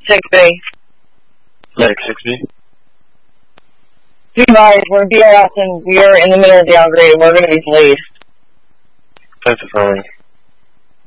6B. Medic 6B. Be advised, we're DRS and we are in the middle of the upgrade. We're going to be delayed. That's affirming.